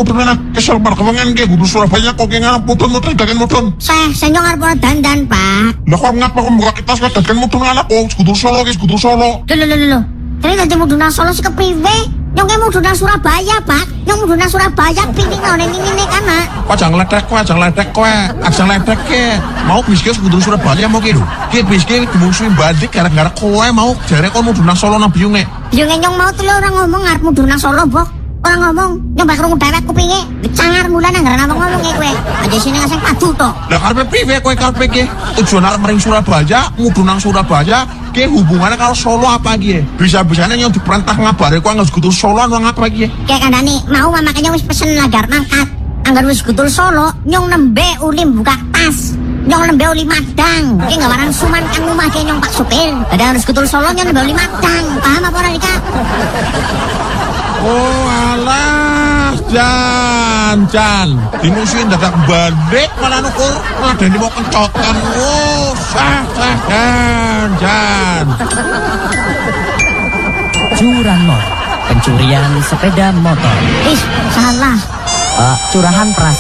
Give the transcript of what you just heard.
mudun kesel perkembangan ke kudu Surabaya kok ngarep mudun dagen mudun. Saya nyong arep dandan, Pak. Lah kok ngapa kok buka kita dagen mudun anak kok kudu Solo ki kudu Solo. Lho. Terus dadi mudun Solo sik kepriwe? Nyong ke mudun Surabaya, Pak. Nyong mudun Surabaya pingin ngene ngene kana. Aja ngledek kowe. Aja ngledek ke. Mau biske kudu Surabaya mau ki lho. Ki biske dimungsuhi bandik gara-gara kowe mau jare kon mudun Solo nang biyunge. Biyunge nyong mau tuh orang ngomong arep mudun Solo, Bok. Orang ngomong, nyoba krungu dhewek kupinge, cangar mulan nang ngomong ngomongnya kowe. Aja sini ngasih padu to. Lah karepe priwe kowe karepe ki? Tujuan arep mring Surabaya, mudun nang Surabaya, ki hubungannya karo Solo apa ki? Bisa-bisane yang diperintah ngabare kowe nang Gutul Solo nang apa ki? Kayak kandhane mau makanya wis pesen lagar mangkat. Anggar wis Gutul Solo, nyong nembe ulim buka tas. Nyong nembe uli madang. Ki gawaran suman kang omah ki nyong Pak Supir. Dadi harus Gutul Solo nyong nembe uli madang. Paham apa ora Rika? Oh alah, Jan. Dimusuhin dadak bandek malah nukur ngadeni mau kencotan. Oh, sah, Jan. Curanmor, pencurian sepeda motor. Salah. Curahan perasaan.